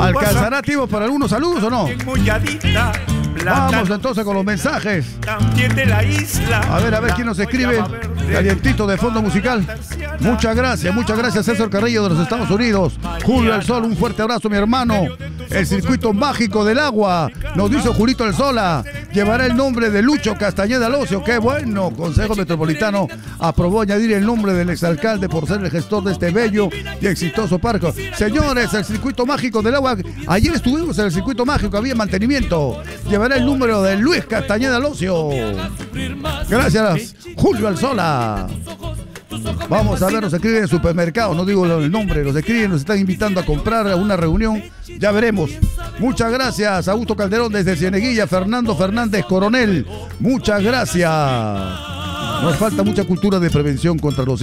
¿Alcanzará tiempo para algunos saludos o no? Vamos entonces con los mensajes. A ver quién nos escribe. Calientito de fondo musical. Muchas gracias César Carrillo de los Estados Unidos. Julio El Sol, un fuerte abrazo mi hermano. El circuito mágico del agua, nos dice Julito El Sola, llevará el nombre de Lucho Castañeda Locio. Qué bueno, Consejo Metropolitano aprobó añadir el nombre del exalcalde por ser el gestor de este bello y exitoso parque. Señores, el circuito mágico del agua, ayer estuvimos en el circuito mágico, había mantenimiento. Llevará el número de Luis Castañeda Locio. Gracias, Julio El Sola. Vamos a ver, nos escriben en supermercado, no digo el nombre, nos escriben, nos están invitando a comprar a una reunión, ya veremos. Muchas gracias, Augusto Calderón desde Cieneguilla, Fernando Fernández Coronel, muchas gracias. Nos falta mucha cultura de prevención contra los